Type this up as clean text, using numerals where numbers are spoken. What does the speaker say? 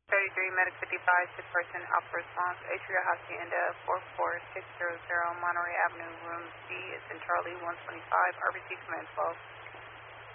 33 Medic 55, 6% Alpha Response, Atria Hacienda 44600, Monterey Avenue, Room C is in Charlie 125, RBC Command 12.